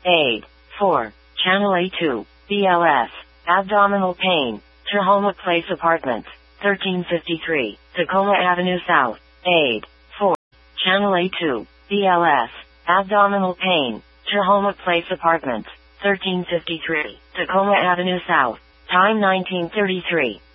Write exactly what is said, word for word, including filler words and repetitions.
Aid. four. Channel A two. B L S. Abdominal pain. Tahoma Place Apartments. thirteen fifty-three. Tacoma Avenue South. Aid. four. Channel A two. B L S. Abdominal pain. Tahoma Place Apartments. thirteen fifty-three. Tacoma Avenue South. Time nineteen thirty-three.